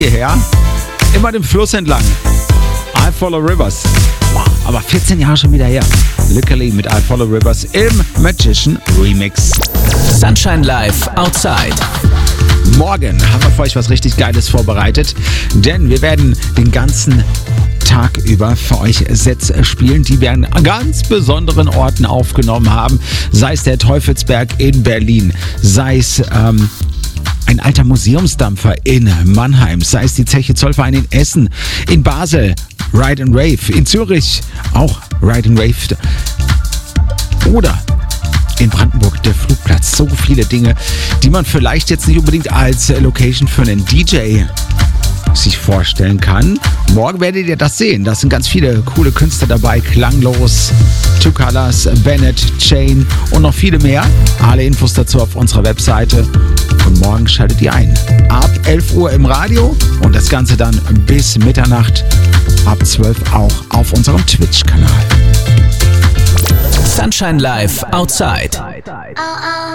hierher, immer dem Fluss entlang. I Follow Rivers. Wow, aber 14 Jahre schon wieder her. Lückerli mit I Follow Rivers im Magician Remix. Sunshine Live Outside. Morgen haben wir für euch was richtig Geiles vorbereitet, denn wir werden den ganzen Tag über für euch Sets spielen, die wir an ganz besonderen Orten aufgenommen haben. Sei es der Teufelsberg in Berlin, sei es ein alter Museumsdampfer in Mannheim, sei es die Zeche Zollverein in Essen, in Basel, Ride and Rave, in Zürich auch Ride and Rave oder in Brandenburg der Flugplatz. So viele Dinge, die man vielleicht jetzt nicht unbedingt als Location für einen DJ sich vorstellen kann. Morgen werdet ihr das sehen. Da sind ganz viele coole Künstler dabei. Klanglos, Two Colors, Bennett, Chain und noch viele mehr. Alle Infos dazu auf unserer Webseite. Und morgen schaltet ihr ein. Ab 11 Uhr im Radio und das Ganze dann bis Mitternacht. Ab 12 auch auf unserem Twitch-Kanal. Sunshine Live Outside.